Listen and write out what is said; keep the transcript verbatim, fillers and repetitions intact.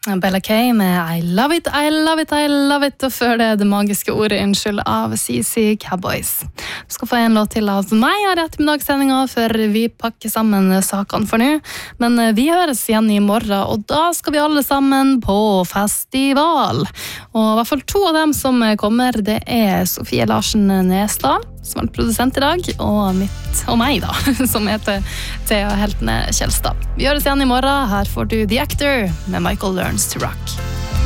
Bella K med I love it, I love it, I love it, og før det det magiske ordet unnskyld av C C Cowboys. Du skal få en låt til av meg her i ettermiddagssendingen før vi pakker sammen sakene for nå. Men vi høres igjen i morgen, og da skal vi alle sammen på festival. Og i hvert fall to av dem som kommer, det er Sofie Larsen Nesdal, som er produsent i dag, og mitt, og meg da, som heter Thea Heltene Kjellstad. Vi høres igjen i morgen. Her får du The Actor med Michael Learns to Rock.